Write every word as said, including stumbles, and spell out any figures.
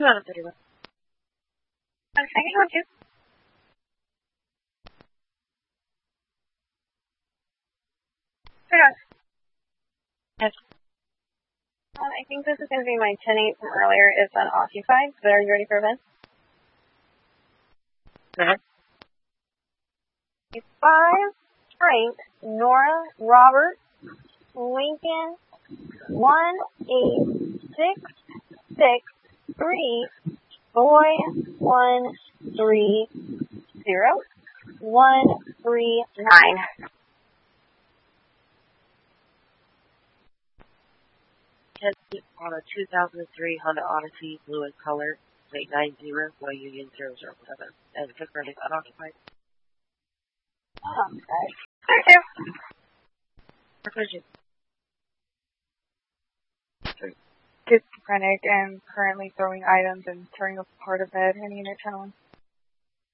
two out of thirty-one. Okay, I can go too. Hold on. Yes. Uh, I think this is going to be my ten eight from earlier. It's unoccupied, but are you ready for event? Uh-huh. Five, Frank, Nora, Robert, Lincoln, one, eight, six, six, three, boy, one, three, zero, one, three, nine. Testing on a two thousand three Honda Odyssey, blue in color, eight nine zero, Y Union zero zero seven, and the confirmed is unoccupied. Okay. Thank you. Precision. Schizophrenic and currently throwing items and tearing apart a bed in Unit ten one.